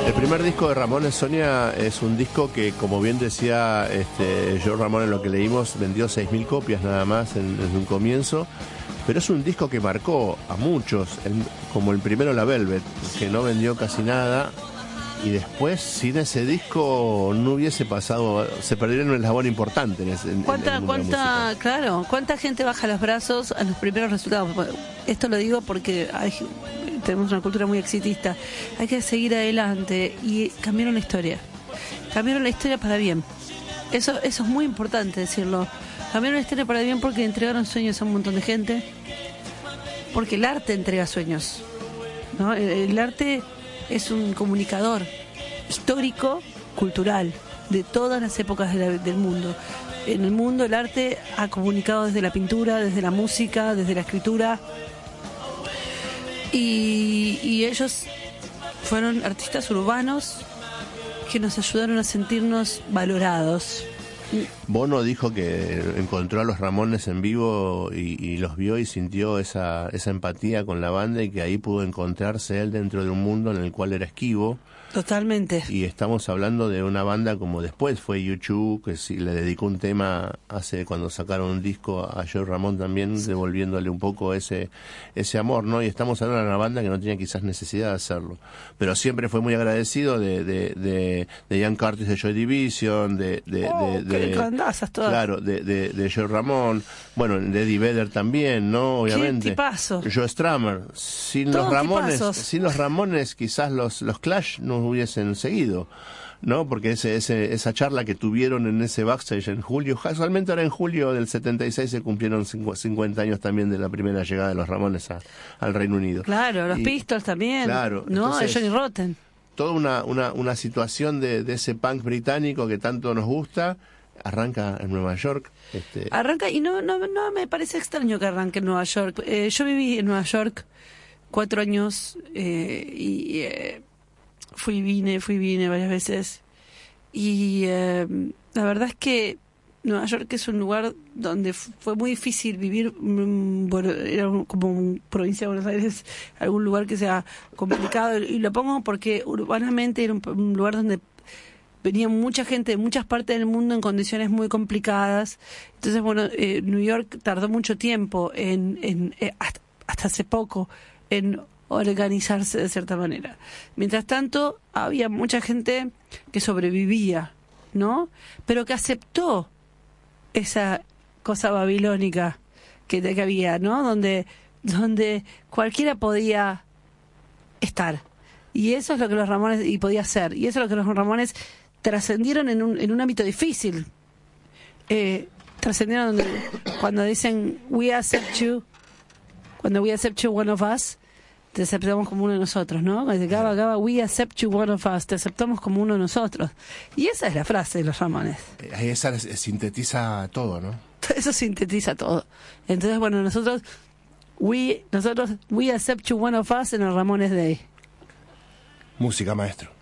El primer disco de Ramones, Sonia, es un disco que, como bien decía Joe Ramón en lo que leímos, vendió 6.000 copias nada más desde un comienzo, pero es un disco que marcó a muchos, como el primero La Velvet, que no vendió casi nada, y después sin ese disco no hubiese pasado, se perdieron un eslabón importante en el mundo de la música. Claro, ¿cuánta gente baja los brazos a los primeros resultados? Esto lo digo porque tenemos una cultura muy exitista. Hay que seguir adelante, y cambiaron la historia. Cambiaron la historia para bien. Eso es muy importante decirlo. Cambiaron la historia para bien porque entregaron sueños a un montón de gente. Porque el arte entrega sueños, ¿no? El arte es un comunicador histórico, cultural, de todas las épocas del mundo. En el mundo el arte ha comunicado desde la pintura, desde la música, desde la escritura. Y ellos fueron artistas urbanos que nos ayudaron a sentirnos valorados. Bono dijo que encontró a los Ramones en vivo y los vio y sintió esa empatía con la banda, y que ahí pudo encontrarse él dentro de un mundo en el cual era esquivo. Totalmente. Y estamos hablando de una banda como después fue U2, que sí le dedicó un tema cuando sacaron un disco a Joe Ramón también, devolviéndole un poco ese amor, ¿no? Y estamos hablando de una banda que no tenía quizás necesidad de hacerlo, pero siempre fue muy agradecido de Ian Curtis de Joy Division, de Joe Ramón, bueno, de Eddie Vedder también, ¿no? Obviamente. ¿Qué tipazo? Joe Strummer. Sin los Ramones quizás los Clash no hubiesen seguido, ¿no? Porque esa charla que tuvieron en ese backstage en julio, casualmente ahora en julio del 76 se cumplieron 50 años también de la primera llegada de los Ramones al Reino Unido. Claro, los Pistols también. Claro. ¿No? Entonces, Johnny Rotten. Toda una situación de ese punk británico que tanto nos gusta. Arranca en Nueva York. Arranca, y no me parece extraño que arranque en Nueva York. Yo viví en Nueva York 4 años y fui y vine varias veces. Y la verdad es que Nueva York es un lugar donde fue muy difícil vivir. Era como provincia de Buenos Aires, algún lugar que sea complicado. Y lo pongo porque urbanamente era un lugar donde venía mucha gente de muchas partes del mundo en condiciones muy complicadas. Entonces, bueno, New York tardó mucho tiempo hasta hace poco en organizarse de cierta manera. Mientras tanto, había mucha gente que sobrevivía, ¿no? Pero que aceptó esa cosa babilónica que había, ¿no? Donde cualquiera podía estar. Y eso es lo que los Ramones, y podía ser. Y eso es lo que los Ramones trascendieron en un ámbito difícil. Trascendieron cuando dicen we accept you, cuando we accept you one of us, te aceptamos como uno de nosotros, ¿no? Gaba, Gaba, we accept you one of us, te aceptamos como uno de nosotros. Y esa es la frase de los Ramones. Esa sintetiza todo, ¿no? Eso sintetiza todo. Entonces, bueno, nosotros we accept you one of us en el Ramones Day. Música, maestro.